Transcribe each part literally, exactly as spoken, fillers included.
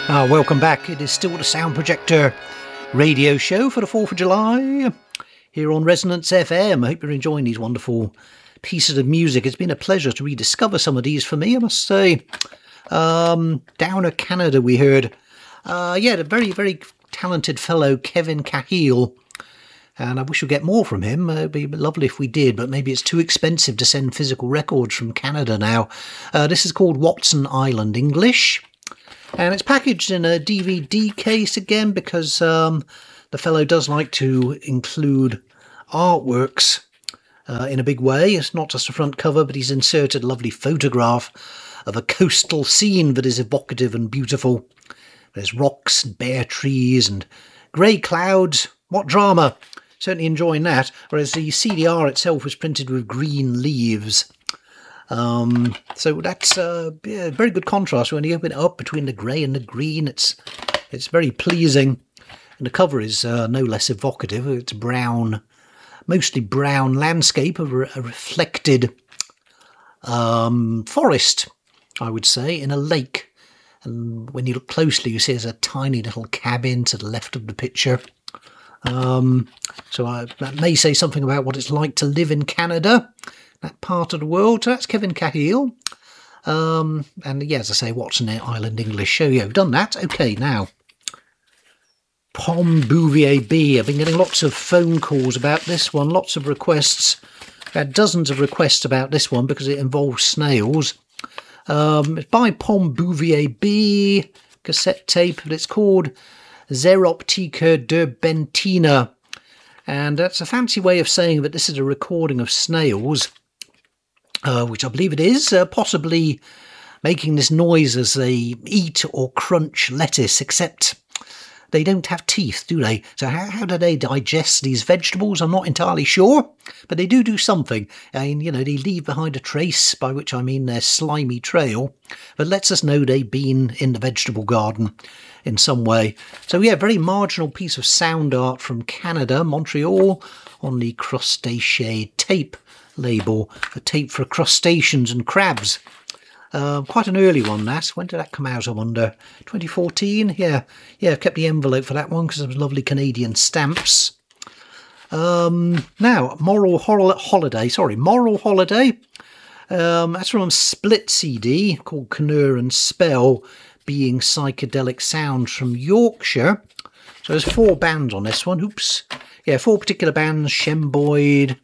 Ah, welcome back. It is still the Sound Projector radio show for the fourth of July here on Resonance F M. I hope you're enjoying these wonderful pieces of music. It's been a pleasure to rediscover some of these for me, I must say. Um, down in Canada we heard, uh, yeah, the very, very talented fellow Kevin Cahill. And I wish we'd get more from him. Uh, it'd be lovely if we did, but maybe it's too expensive to send physical records from Canada now. Uh, this is called Watson Island English. And it's packaged in a D V D case again because um, the fellow does like to include artworks uh, in a big way. It's not just a front cover, but he's inserted a lovely photograph of a coastal scene that is evocative and beautiful. There's rocks and bare trees and grey clouds. What drama! Certainly enjoying that. Whereas the C D R itself was printed with green leaves. Um, so that's uh, yeah, very good contrast. When you open it up between the grey and the green, it's it's very pleasing. And the cover is uh, no less evocative. It's brown, mostly brown landscape of a reflected um, forest, I would say, in a lake. And when you look closely, you see there's a tiny little cabin to the left of the picture. Um, so I, that may say something about what it's like to live in Canada, that part of the world. So that's Kevin Cahill. Um, and yeah, as I say, Watson Island English show. Yeah, we've done that. Okay, now. Pom Bouvier B. I've been getting lots of phone calls about this one, lots of requests. I've had dozens of requests about this one because it involves snails. Um, it's by Pom Bouvier B, cassette tape, but it's called Zeroptica de Bentina. And that's a fancy way of saying that this is a recording of snails. Uh, which I believe it is, uh, possibly making this noise as they eat or crunch lettuce, except they don't have teeth, do they? So how, how do they digest these vegetables? I'm not entirely sure, but they do do something. I mean, you know, they leave behind a trace, by which I mean their slimy trail, that lets us know they've been in the vegetable garden in some way. So yeah, very marginal piece of sound art from Canada, Montreal, on the Crustacea tape label, a tape for crustaceans and crabs. Uh, quite an early one, that. When did that come out, I wonder? twenty fourteen? Yeah, yeah, I've kept the envelope for that one because there was lovely Canadian stamps. Um, now, Moral Hol- Holiday, sorry, Moral Holiday. Um, that's from a split C D called Canoe and Spell, Being Psychedelic Sounds from Yorkshire. So there's four bands on this one. Oops. Yeah, four particular bands, Shemboyd,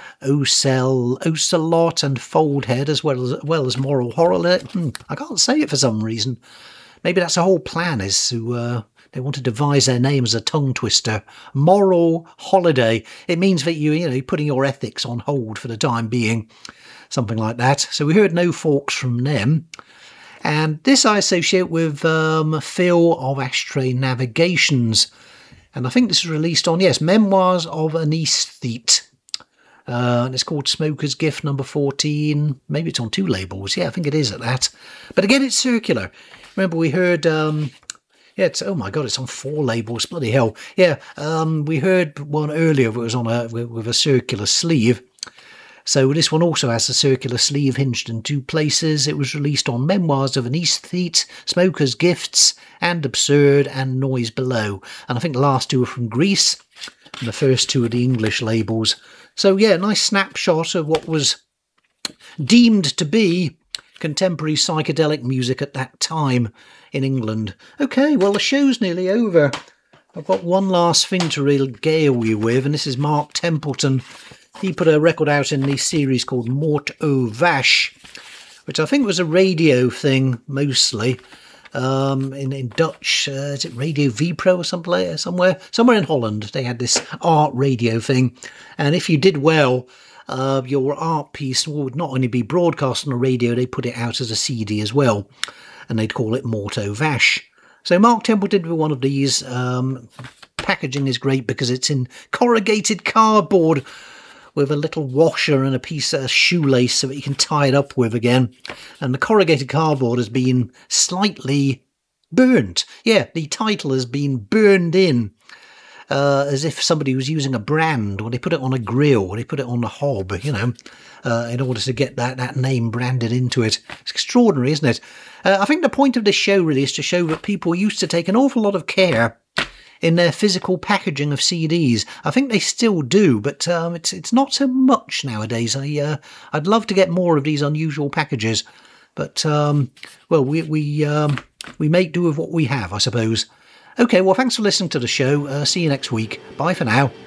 Ocel, Ocelot and Foldhead, as well as well as Moral Holiday. Hmm, I can't say it for some reason. Maybe that's the whole plan, is to uh, they want to devise their name as a tongue twister. Moral Holiday. It means that you you know you're putting your ethics on hold for the time being, something like that. So we heard No Forks from them, and this I associate with um, Phil of Ashtray Navigations, and I think this is released on yes Memoirs of an Aesthete. Uh, and it's called Smoker's Gift number fourteen. Maybe it's on two labels. Yeah, I think it is at that. But again, it's circular. Remember, we heard... Um, yeah, it's, oh my God, it's on four labels. Bloody hell. Yeah, um, we heard one earlier that was on a with, with a circular sleeve. So this one also has a circular sleeve hinged in two places. It was released on Memoirs of an Aesthete, Smoker's Gifts, and Absurd, and Noise Below. And I think the last two are from Greece, and the first two are the English labels. So yeah, nice snapshot of what was deemed to be contemporary psychedelic music at that time in England. Okay, well the show's nearly over. I've got one last thing to regale you with, and this is Mark Templeton. He put a record out in the series called Mort au Vache, which I think was a radio thing mostly. Um, in, in Dutch, uh, is it Radio Vipro or somewhere, somewhere? Somewhere in Holland, they had this art radio thing. And if you did well, uh, your art piece would not only be broadcast on the radio, they put it out as a C D as well. And they'd call it Mort au Vache. So Mark Temple did one of these. Um, packaging is great because it's in corrugated cardboard with a little washer and a piece of shoelace so that you can tie it up with again. And the corrugated cardboard has been slightly burnt. Yeah, the title has been burned in. uh, as if somebody was using a brand, or they put it on a grill, or they put it on a hob, you know, uh, in order to get that, that name branded into it. It's extraordinary, isn't it? Uh, I think the point of this show really is to show that people used to take an awful lot of care in their physical packaging of C Ds. I think they still do, but um, it's it's not so much nowadays. I uh, I'd love to get more of these unusual packages, but um, well, we we um, we make do with what we have, I suppose. Okay, well, thanks for listening to the show. Uh, see you next week. Bye for now.